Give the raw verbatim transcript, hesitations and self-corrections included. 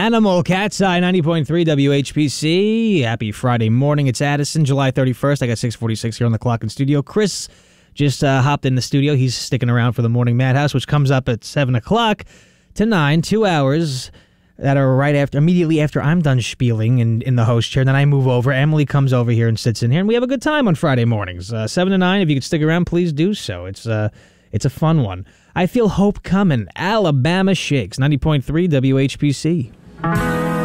Animal Cat's Eye, ninety point three W H P C. Happy Friday morning. It's Addison, July thirty-first. I got six forty-six here on the clock in studio. Chris just uh, hopped in the studio. He's sticking around for the Morning Madhouse, which comes up at seven o'clock to nine, two hours that are right after, immediately after I'm done spieling in, in the host chair. Then I move over. Emily comes over here and sits in here, and we have a good time on Friday mornings. Uh, seven to nine, if you could stick around, please do so. It's, uh, it's a fun one. I feel hope coming. Alabama Shakes, ninety point three W H P C.